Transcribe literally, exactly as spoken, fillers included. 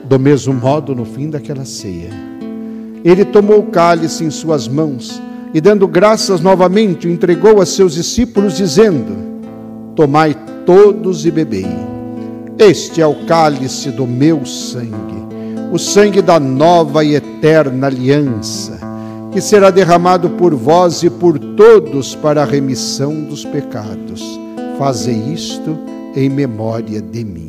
Do mesmo modo, no fim daquela ceia, ele tomou o cálice em suas mãos e, dando graças novamente, o entregou a seus discípulos, dizendo: tomai todos e bebei. Este é o cálice do meu sangue, o sangue da nova e eterna aliança, que será derramado por vós e por todos para a remissão dos pecados. Fazei isto em memória de mim.